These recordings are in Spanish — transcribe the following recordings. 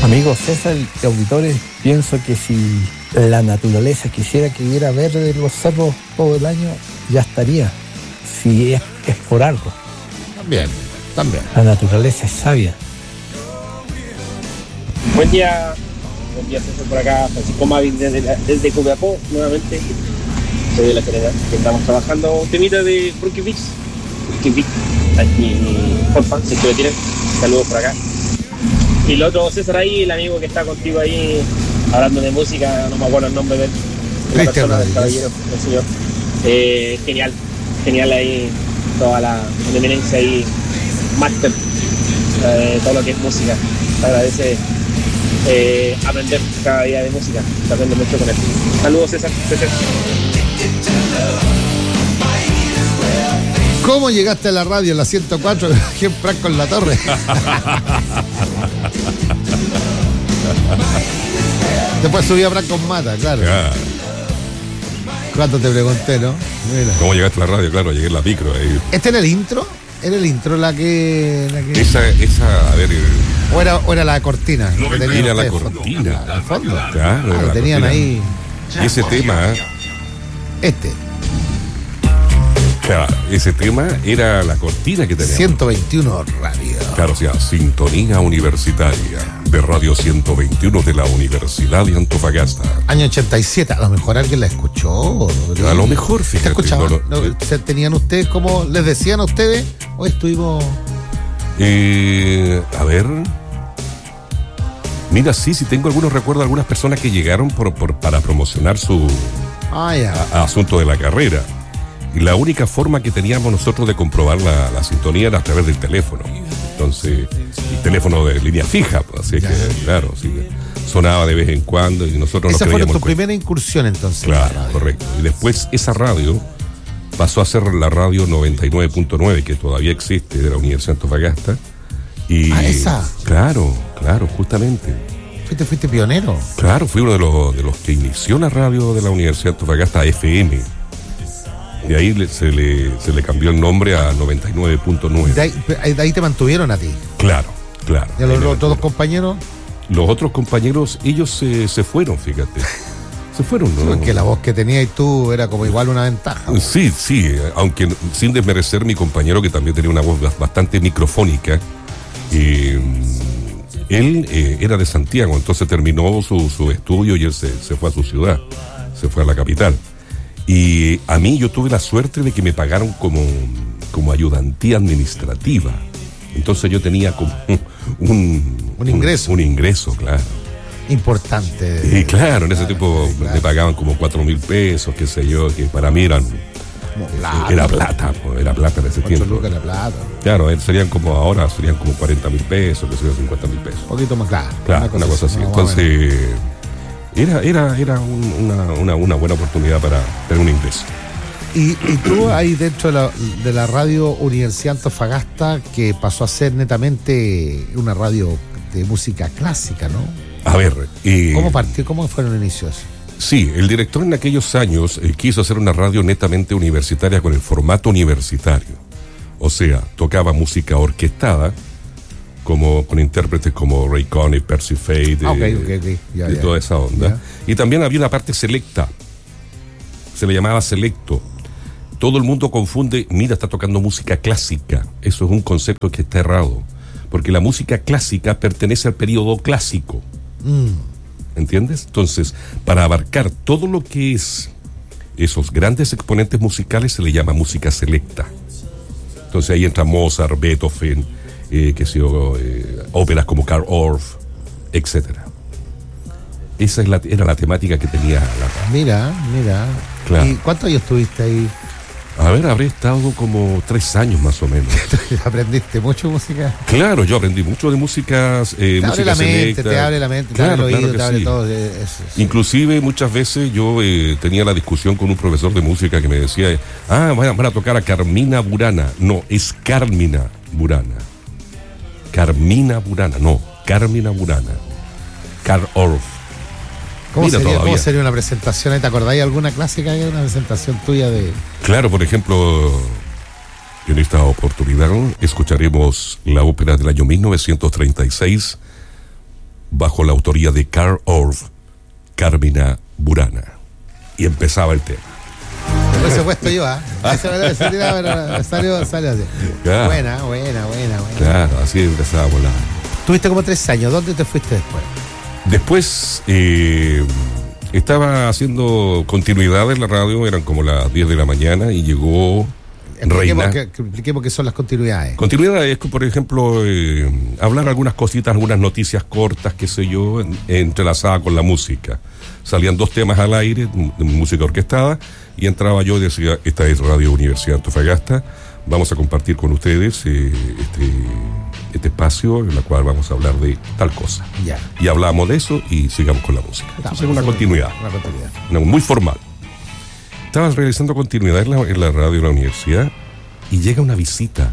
Amigos César y auditores, pienso que si la naturaleza quisiera que hubiera verde los cerros todo el año, ya estaría, si es por algo. También. La naturaleza es sabia. Buen día César, por acá, Francisco Mavi desde Copiapó, nuevamente. Soy de La Serena, que estamos trabajando un temita de Funky Beats, aquí Juanpa, si es que lo tienen, saludos por acá. Y el otro César ahí, el amigo que está contigo ahí, hablando de música, no me acuerdo el nombre de él, la persona del caballero, el señor. Genial ahí, toda la eminencia ahí, máster, todo lo que es música. Se agradece aprender cada día de música, se aprende mucho con él. Saludos César. ¿Cómo llegaste a la radio en la 104 en Franco en la Torre? Después subí a Franco en Mata, claro. ¿Cuánto te pregunté, no? Mira. ¿Cómo llegaste a la radio? Claro, llegué en la micro ahí. ¿Este era el intro? ¿Era el intro la que... Esa, a ver... ¿O era la cortina? No, era la cortina. Al fondo. Claro, lo tenían ahí. Y ese tema... Claro, ese tema era la cortina que teníamos. 121 Radio. Claro, o sea, sintonía universitaria de Radio 121 de la Universidad de Antofagasta. Año 87, a lo mejor alguien la escuchó. A lo mejor, fíjate. ¿Te escuchaban? ¿Tenían ustedes como les decían a ustedes? ¿O estuvimos...? A ver... Mira, sí tengo algunos recuerdos de algunas personas que llegaron para promocionar su asunto de la carrera. Y la única forma que teníamos nosotros de comprobar la sintonía era a través del teléfono. Entonces, el teléfono de línea fija, pues, así que, claro, sí, sonaba de vez en cuando y nosotros nos creíamos. Esa fue tu primera incursión entonces. Claro, correcto. Y después esa radio pasó a ser la radio 99.9, que todavía existe, de la Universidad de Antofagasta. Y esa. Claro, justamente. Fuiste pionero. Claro, fui uno de los que inició la radio de la Universidad de Antofagasta, FM. Y ahí se le cambió el nombre a 99.9. De ahí te mantuvieron a ti. Claro. ¿Y a los otros compañeros? Los otros compañeros, ellos se fueron, fíjate. Se fueron, ¿no? Porque la voz que tenías tú era como igual una ventaja. Sí, aunque sin desmerecer mi compañero, que también tenía una voz bastante microfónica. Él era de Santiago, entonces terminó su estudio y él se fue a su ciudad, se fue a la capital. Y a mí yo tuve la suerte de que me pagaron como ayudantía administrativa. Entonces yo tenía como un ingreso. Un ingreso, claro. Importante. Y claro, en ese tiempo me pagaban como 4,000 pesos, qué sé yo, que para mí era plata en ese tiempo. Era plata. Claro, serían como 40,000 pesos, que serían 50,000 pesos. Un poquito más claro. Claro, una cosa así. Entonces... Era una buena oportunidad para tener un ingreso. Y tú ahí dentro de la radio Universidad Antofagasta, que pasó a ser netamente una radio de música clásica, ¿no? A ver... ¿Cómo partió? ¿Cómo fueron los inicios? Sí, el director en aquellos años quiso hacer una radio netamente universitaria con el formato universitario. O sea, tocaba música orquestada, como con intérpretes como Ray Conniff, Percy Faith, de toda esa onda. Y también había una parte selecta, se le llamaba selecto. Todo el mundo confunde, mira, está tocando música clásica. Eso es un concepto que está errado, porque la música clásica pertenece al periodo clásico. ¿Entiendes? Entonces, para abarcar todo lo que es esos grandes exponentes musicales se le llama música selecta. Entonces ahí entra Mozart, Beethoven, óperas como Karl Orff, etcétera. Esa era la temática que tenía la... Mira. Claro. ¿Y cuántos años estuviste ahí? A ver, habré estado como 3 años más o menos. ¿Aprendiste mucho música? Claro, yo aprendí mucho de músicas. Te abre la mente, te abre el oído, te abre todo. Eso, sí. Inclusive muchas veces yo tenía la discusión con un profesor de música que me decía, van a tocar a Carmina Burana. No, es Carmina Burana. Carmina Burana. Karl Orff. ¿Cómo sería una presentación? ¿Te acordáis alguna clásica? ¿Hay una presentación tuya de...? Claro, por ejemplo, en esta oportunidad escucharemos la ópera del año 1936, bajo la autoría de Carl Orff, Carmina Burana. Y empezaba el tema. Por supuesto yo, salió así. Claro. Buena. Claro, así empezábamos la... Tuviste como 3 años, ¿dónde te fuiste después? Después estaba haciendo continuidad en la radio, eran como las 10 de la mañana y llegó Reina. Expliquemos qué son las continuidades. Continuidad es, por ejemplo, hablar algunas cositas, algunas noticias cortas, qué sé yo, entrelazada con la música. Salían 2 temas al aire, música orquestada, y entraba yo y decía, esta es Radio Universidad Antofagasta, vamos a compartir con ustedes este espacio en el cual vamos a hablar de tal cosa. Ya. Y hablamos de eso y sigamos con la música. Entonces, una continuidad. Muy formal. Estaba realizando continuidad en la radio de la universidad y llega una visita.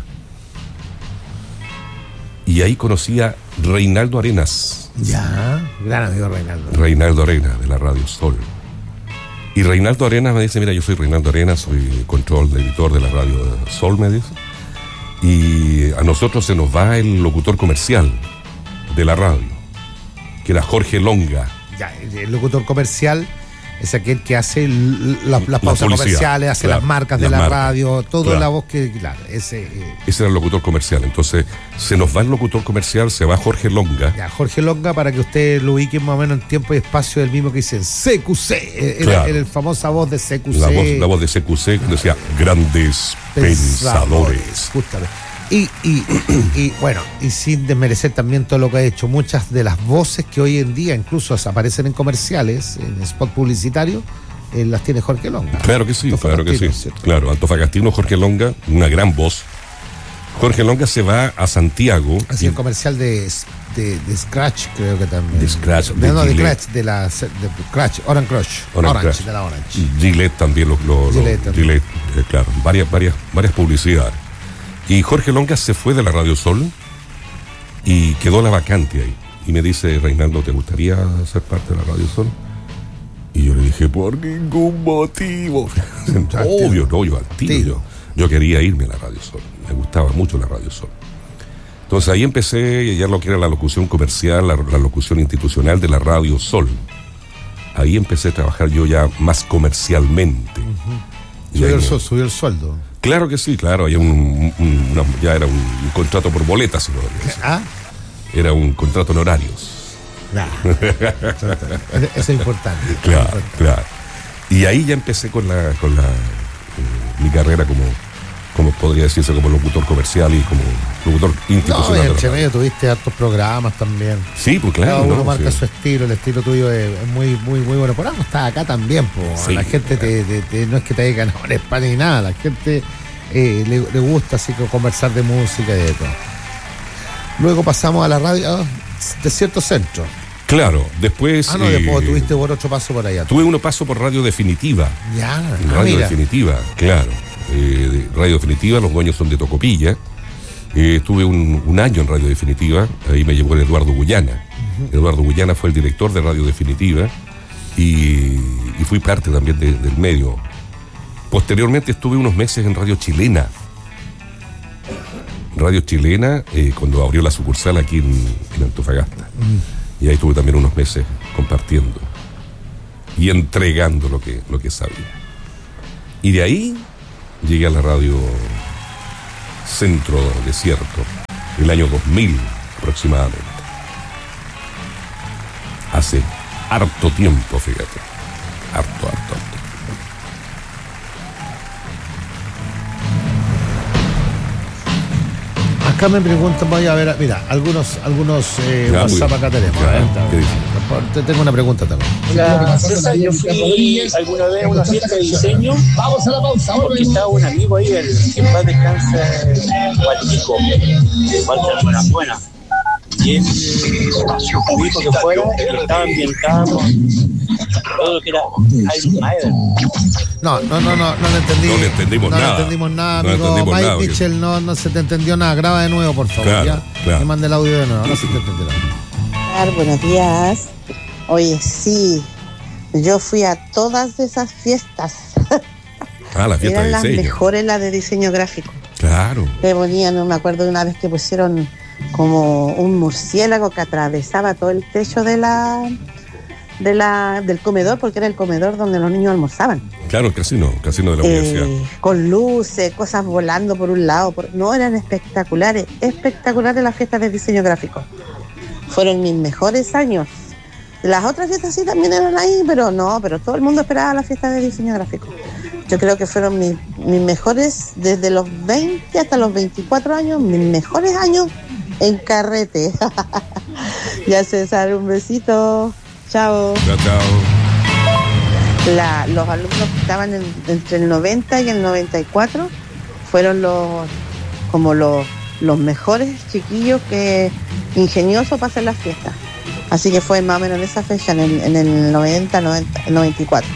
Y ahí conocí a Reinaldo Arenas. Ya, gran amigo Reinaldo. Reinaldo Arenas, de la Radio Sol. Y Reinaldo Arenas me dice, mira, yo soy Reinaldo Arenas, soy control de editor de la Radio Sol, me dice. Y a nosotros se nos va el locutor comercial de la radio, que era Jorge Longa. Ya, el locutor comercial es aquel que hace las pausas comerciales, hace las marcas de la radio, todo la voz que, claro, ese era el locutor comercial. Entonces, se nos va el locutor comercial, se va Jorge Longa. Ya, Jorge Longa, para que ustedes lo ubiquen más o menos en tiempo y espacio, el mismo que dicen CQC, el famosa voz de CQC. La voz de CQC decía, grandes pensadores. Justamente. Y bueno, y sin desmerecer también todo lo que ha hecho, muchas de las voces que hoy en día incluso aparecen en comerciales, en spot publicitario, las tiene Jorge Longa. Claro que sí, Claro, Antofagastino, Jorge Longa, una gran voz. Jorge Longa se va a Santiago. Hacía el comercial de Scratch, creo que también. De Scratch. De Scratch, de Scratch, Orange Crush. De la Orange. Gillette también, Gillette, claro, varias publicidades. Y Jorge Longa se fue de la Radio Sol y quedó la vacante ahí. Y me dice, Reinaldo, ¿te gustaría ser parte de la Radio Sol? Y yo le dije, por ningún motivo. Obvio, no, yo al tiro. Yo quería irme a la Radio Sol. Me gustaba mucho la Radio Sol. Entonces ahí empecé ya lo que era la locución comercial, la locución institucional de la Radio Sol. Ahí empecé a trabajar yo ya más comercialmente. Subió el sueldo. Claro que sí, claro, había ya era un contrato por boletas, si no lo decir. ¿Ah? Era un contrato en horarios. Eso es importante. Claro. Y ahí ya empecé con mi carrera como podría decirse, como locutor comercial y como locutor institucional. No, y entre medio tuviste hartos programas también. Sí, pues claro. Cada uno marca su estilo, el estilo tuyo es muy bueno. Por algo estás acá también, pues. Sí. La gente no es que te haya ganado en España ni nada, la gente le gusta así conversar de música y de todo. Luego pasamos a la radio Desierto Centro. Claro, después... después tuviste otro paso por allá. Tuve uno paso por Radio Definitiva. Ya, Radio Definitiva, claro. Radio Definitiva, los dueños son de Tocopilla. Estuve un año en Radio Definitiva, ahí me llevó el Eduardo Guyana. Eduardo Guyana fue el director de Radio Definitiva y fui parte también del medio. Posteriormente estuve unos meses en Radio Chilena. Radio Chilena, cuando abrió la sucursal aquí en Antofagasta. Y ahí estuve también unos meses compartiendo y entregando lo que sabía. Y de ahí llegué a la Radio Centro Desierto, el año 2000 aproximadamente. Hace harto tiempo, fíjate. Harto. Acá me preguntan, voy a ver, mira, algunos WhatsApp acá tenemos. Te tengo una pregunta también. Hola, César, yo fui alguna vez a una fiesta de diseño. Vamos a la pausa, porque estaba un amigo ahí, que en paz descanse, Guatico, Walter Buena. Y él dijo que fuera y estaba ambientado todo lo que era Iron Maiden. No le entendí. No le entendimos nada. No le entendimos nada, amigo. Mike Mitchell, no se te entendió nada. Graba de nuevo, por favor. Claro. Me mande el audio de nuevo. No se te entendió nada. Buenos días. Oye, sí, yo fui a todas esas fiestas. Las fiestas eran de las diseño. mejores, las de diseño gráfico. Claro. Que ponían, no me acuerdo de una vez que pusieron como un murciélago que atravesaba todo el techo del comedor, porque era el comedor donde los niños almorzaban. Claro, el casino de la universidad. Con luces, cosas volando por un lado. No, eran espectaculares las fiestas de diseño gráfico. Fueron mis mejores años. Las otras fiestas sí también eran ahí, pero todo el mundo esperaba las fiestas de diseño gráfico. Yo creo que fueron mis mejores, desde los 20 hasta los 24 años, mis mejores años en carrete. Ya, César, un besito. Chao. Chao. Los alumnos que estaban entre el 90 y el 94 fueron los mejores chiquillos ingeniosos para hacer las fiestas. Así que fue más o menos en esa fecha, en el 90, el 94.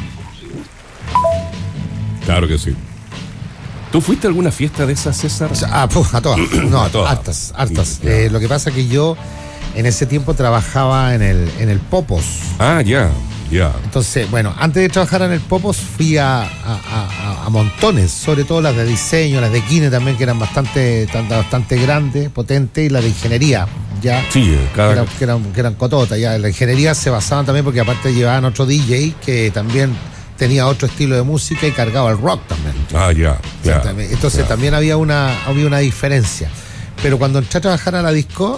Claro que sí. ¿Tú fuiste a alguna fiesta de esas, César? A todas. No, a todas. Hartas. Lo que pasa es que yo en ese tiempo trabajaba en el Popos. Ah, ya. Entonces, bueno, antes de trabajar en el Popos fui a montones, sobre todo las de diseño, las de Kine también, que eran bastante grandes, potentes, y las de ingeniería. Ya, sí, que eran cototas. Ya, la ingeniería se basaban también porque aparte llevaban otro DJ que también tenía otro estilo de música y cargaba el rock también. Ah, ya. Entonces también había una diferencia. Pero cuando entré a trabajar a la disco,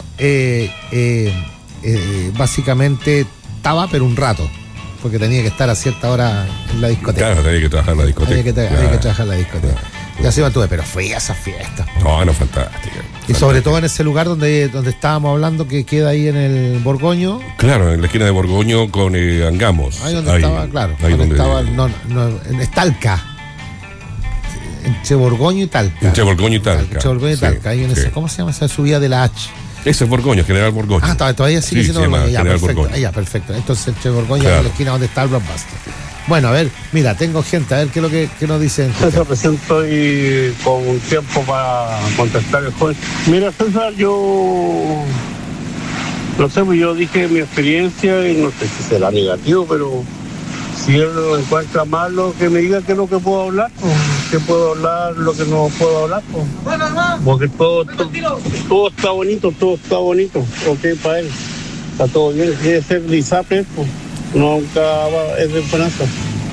básicamente estaba pero un rato, porque tenía que estar a cierta hora en la discoteca. Claro, tenía que trabajar en la discoteca. Había que trabajar en la discoteca. Y así mantuve, pero fui a esas fiestas. No, fantástica. Y sobre todo en ese lugar donde estábamos hablando, que queda ahí en el Borgoño. Claro, en la esquina de Borgoño con Angamos. Ahí donde estaba, claro. Ahí donde estaba, en Estalca. Entre Borgoño y Talca. Entre Borgoño y Talca. Ahí en ese, ¿cómo se llama esa subida de la H? Ese es Borgoño, General Borgoño. Ah, todavía sigue siendo Borgoño. General Borgoño. Ya, perfecto. Entonces, entre Borgoño y la esquina donde está el Blockbuster. Bueno, a ver, mira, tengo gente, a ver qué es lo que dicen. César, recién estoy con un tiempo para contestar el joven. Mira, César, yo no sé, pues yo dije mi experiencia y no sé si será negativo, pero si él lo encuentra malo, que me diga qué es lo que puedo hablar, pues, qué puedo hablar, lo que no puedo hablar, pues. Porque todo está bonito, ok, para él, está todo bien. Quiere ser Lizape, pues nunca es de esperanza.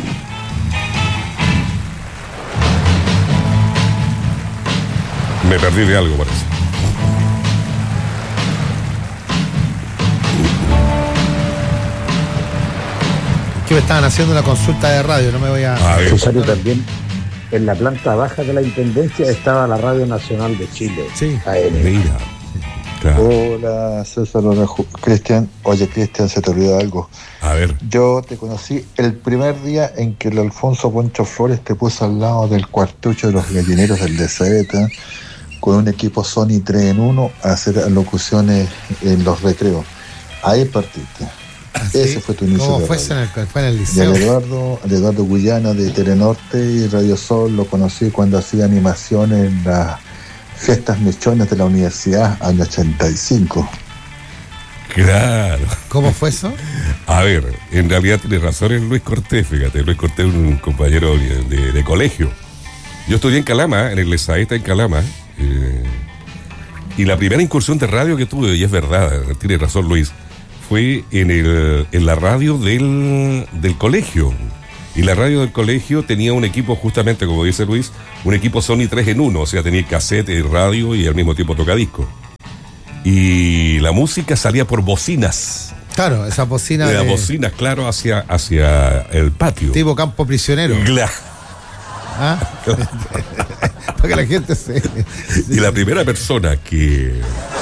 Me perdí de algo, parece. Que me estaban haciendo una consulta de radio, no me voy a... Rosario, también en la planta baja de la Intendencia estaba la Radio Nacional de Chile. Sí. Mira. Claro. Hola, César, hola, Cristian. Oye, Cristian, se te olvidó algo. A ver. Yo te conocí el primer día en que el Alfonso Poncho Flores te puso al lado del cuartucho de los gallineros del DCBeta con un equipo Sony 3 en 1 a hacer locuciones en los recreos. Ahí partiste. ¿Sí? Ese fue tu inicio. ¿Cómo fue en el liceo? Y al Eduardo Guyana de Telenorte y Radio Sol lo conocí cuando hacía animaciones en las fiestas mechones de la universidad, año 85. Claro. ¿Cómo fue eso? A ver, en realidad tiene razón el Luis Cortés, fíjate. Luis Cortés es un compañero de colegio. Yo estudié en Calama, en el Lesaeta en Calama, y la primera incursión de radio que tuve, y es verdad, tiene razón Luis, fue en la radio del colegio. Y la radio del colegio tenía un equipo, justamente como dice Luis, un equipo Sony 3 en 1, o sea, tenía cassette, radio y al mismo tiempo tocadisco. Y la música salía por bocinas. Claro, esa bocina de... bocinas, claro, hacia el patio. Tipo campo prisionero. Claro. ¿Ah? Para que la gente se... Y la primera persona que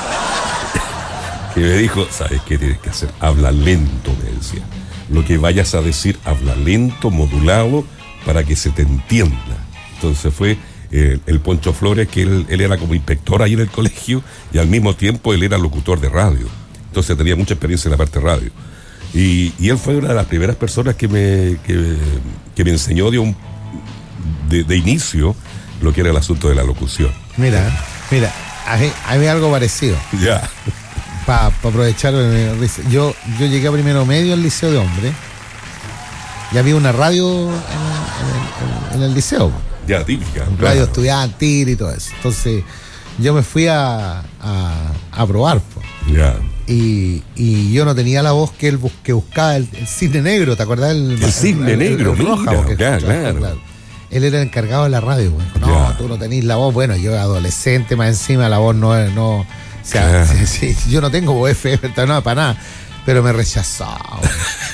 me dijo, ¿sabes qué tienes que hacer? Habla lento, me decía. Lo que vayas a decir, habla lento, modulado, para que se te entienda. Entonces fue el Poncho Flores, que él era como inspector ahí en el colegio, y al mismo tiempo él era locutor de radio. Entonces tenía mucha experiencia en la parte de radio. Y él fue una de las primeras personas que me enseñó de inicio lo que era el asunto de la locución. Mira, a mí algo parecido. Ya. Para aprovechar, yo llegué a primero medio al liceo de hombres y había una radio en el liceo. Ya, típica. Radio estudiantil y todo eso. Entonces, yo me fui a probar, po. Ya. Y yo no tenía la voz que buscaba el cisne negro, ¿te acordás? El cisne negro, roja, mira, claro. Él era el encargado de la radio, güey. No, Ya. tú no tenés la voz. Bueno, yo adolescente, más encima, la voz no. O sea, sí, yo no tengo voz FM, no, para nada. Pero me rechazó, güey.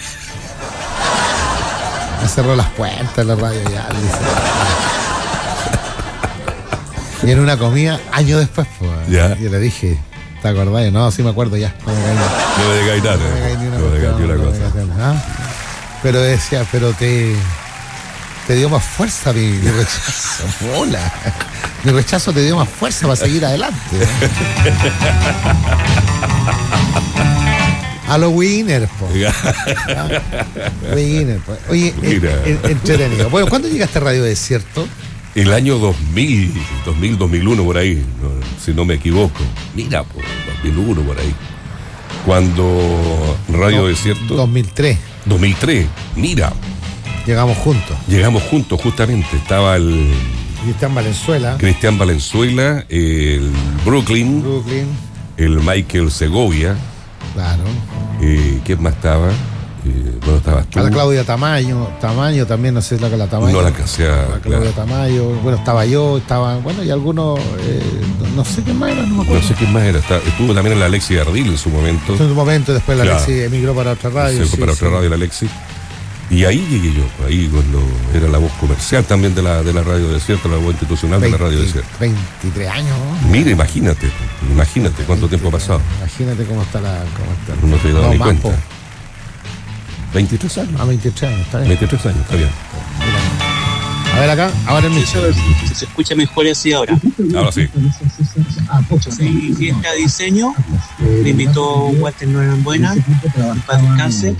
Me cerró las puertas de la radio ya. Y en una comida, años después, pues, Ya. yo le dije, ¿te acordás? No, sí me acuerdo ya. No me digáis nada. No me digáis ni una cosa. Pero decía, pero te dio más fuerza mi rechazo. Hola. Mi rechazo te dio más fuerza para seguir adelante. A los winners, po. Winner, po. Oye, entretenido. Bueno, ¿cuándo llegaste a Radio Desierto? El año 2001 por ahí, si no me equivoco. Mira, 2001 por ahí. Cuando Radio Desierto... 2003. 2003, mira. Llegamos juntos, justamente. Estaba el... Cristian Valenzuela, el Brooklyn. El Michael Segovia. Claro. ¿Quién más estaba? Bueno, estabas tú. A la Claudia Tamayo también, no sé la Tamayo. No la casé. La Claudia Tamayo, bueno, estaba yo, y algunos, no sé quién más era, no me acuerdo. No sé quién más era, estuvo también la Alexi Ardil en su momento. Después la Alexi emigró para otra radio. Sí, para otra radio la Alexi. Y ahí llegué yo, ahí cuando era la voz comercial también de la Radio Desierto, la voz institucional de la Radio Desierto. 23 años, ¿no? Mira, imagínate cuánto tiempo ha pasado. Imagínate cómo está no te he dado ni cuenta. 23 años. 23 años, está bien. 23 años, está bien. A ver acá, ahora en Se escucha mejor así ahora. Ahora sí. Sí, fiesta de diseño. Me invitó Walter Norambuena, para descanse.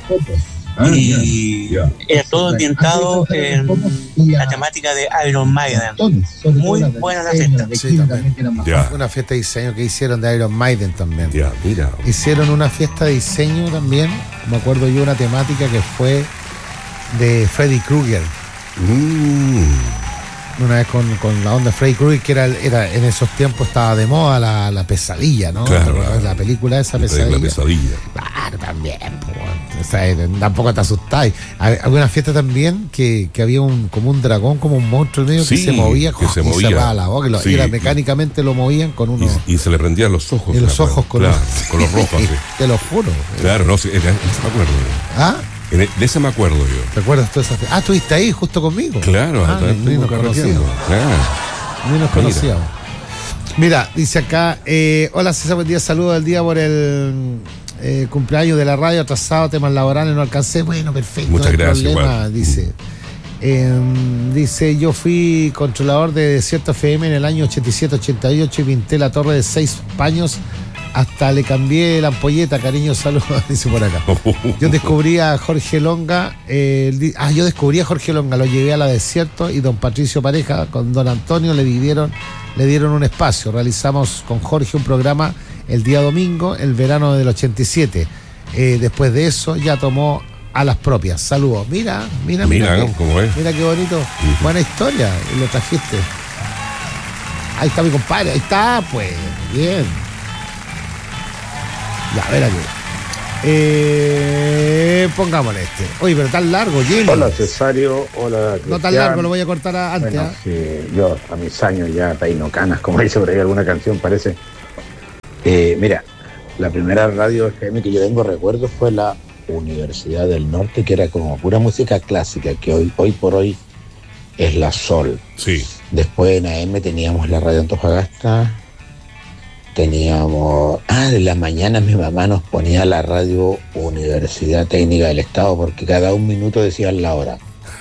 Y era todo ambientado en la temática de Iron Maiden. Muy buena la fiesta. Sí, también. Una fiesta de diseño que hicieron de Iron Maiden también. Ya, mira. Hicieron una fiesta de diseño también. Me acuerdo yo una temática que fue de Freddy Krueger. Una vez con la onda Freddy Krueger, que era en esos tiempos estaba de moda la pesadilla, ¿no? Claro, la película esa pesadilla. La pesadilla. Claro, también. O sea, tampoco te asustáis. Había una fiesta también que había como un dragón, como un monstruo medio que se movía, y cerraba la boca, y mecánicamente lo movían con uno. Y se le prendían los ojos. Y los ojos con los rojos. Sí. Te lo juro. Claro, no, sí, me acuerdo. ¿Ah? De ese me acuerdo yo. ¿Te acuerdas tú de esa fiesta? Estuviste ahí justo conmigo. Claro, ni nos conocíamos. Ni nos conocíamos. Mira, dice acá, hola César, buen día, saludos del día por el cumpleaños de la radio, atrasado, temas laborales, no alcancé. Bueno, perfecto. Muchas gracias. Problema, dice. Dice, yo fui controlador de Desierto FM en el año 87-88 y pinté la torre de 6 paños. Hasta le cambié la ampolleta, cariño, saludos, dice por acá. Yo descubrí a Jorge Longa, lo llevé a la Desierto y don Patricio Pareja con don Antonio le dieron un espacio. Realizamos con Jorge un programa el día domingo, el verano del 87. Después de eso ya tomó a las propias. Saludos. Mira cómo es. Mira qué bonito. Buena historia, lo trajiste. Ahí está mi compadre, ahí está, pues. Bien. Ya, a ver aquí. Pongámosle este. Oye, pero tan largo, Jimmy. Hola, Cesario. Hola, Cristian. No tan largo, lo voy a cortar antes. Bueno, sí, yo a mis años ya peino canas, como dice por ahí alguna canción, parece. Mira, la primera radio FM que yo tengo recuerdo fue la Universidad del Norte, que era como pura música clásica, que hoy por hoy es la Sol. Sí. Después en AM teníamos la Radio Antofagasta. Teníamos, de las mañanas mi mamá nos ponía la radio Universidad Técnica del Estado porque cada un minuto decían la hora.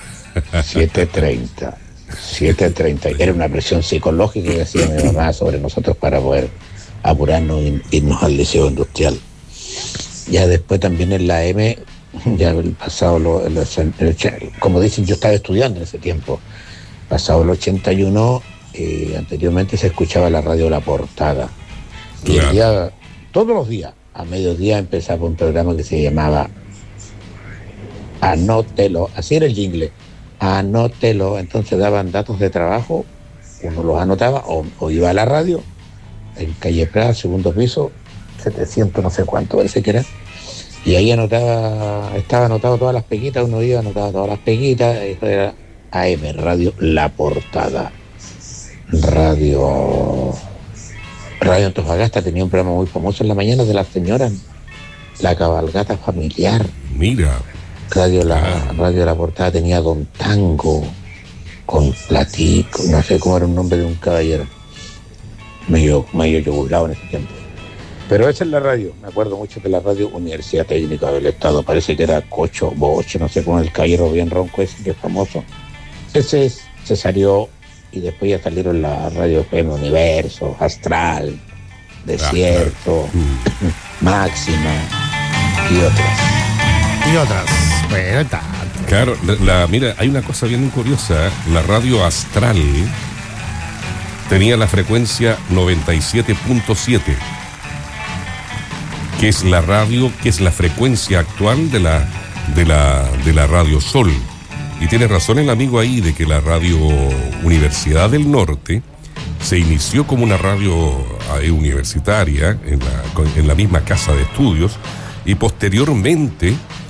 7:30. Era una presión psicológica que hacía mi mamá sobre nosotros para poder apurarnos e irnos al liceo industrial. Ya después también en la M, ya el pasado, como dicen, yo estaba estudiando en ese tiempo. Pasado el 81, anteriormente se escuchaba la radio La Portada. Y el día, todos los días, a mediodía empezaba un programa que se llamaba Anótelo, así era el jingle, Anótelo. Entonces daban datos de trabajo, uno los anotaba o iba a la radio en Calle Prada, segundo piso, 700 no sé cuánto parece que era. Y ahí estaba anotado todas las peguitas, uno iba anotado todas las peguitas, esto era AM, Radio La Portada. Radio Antofagasta tenía un programa muy famoso en la mañana de las señoras, La Cabalgata Familiar. Mira. Radio La Portada tenía Don Tango, con Platico, no sé cómo era un nombre de un caballero, medio yugulado en ese tiempo. Pero esa es la radio, me acuerdo mucho de la radio Universidad Técnica del Estado, parece que era Cocho, Boche, no sé cómo, el caballero bien ronco ese que es famoso. Ese se salió y después ya salieron la radio FM Universo, Astral, Desierto, Máxima y otras. Bueno, está. Claro, mira, hay una cosa bien curiosa. La radio Astral tenía la frecuencia 97.7, que es la radio, que es la frecuencia actual de la radio Sol. Y tiene razón el amigo ahí de que la radio Universidad del Norte se inició como una radio universitaria en la misma casa de estudios y posteriormente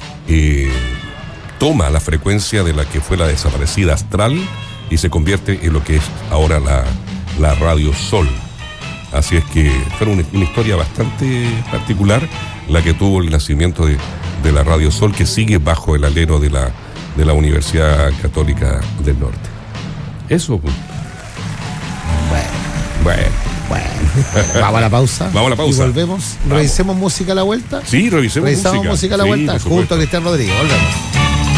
toma la frecuencia de la que fue la desaparecida Astral y se convierte en lo que es ahora la radio Sol. Así es que fue una historia bastante particular la que tuvo el nacimiento de la radio Sol, que sigue bajo el alero de la Universidad Católica del Norte. Eso. Bueno. Vamos a la pausa. Vamos a la pausa. Y volvemos. ¿Revisemos música a la vuelta? Sí, revisemos música a la vuelta junto a Cristian Rodríguez. Volvemos.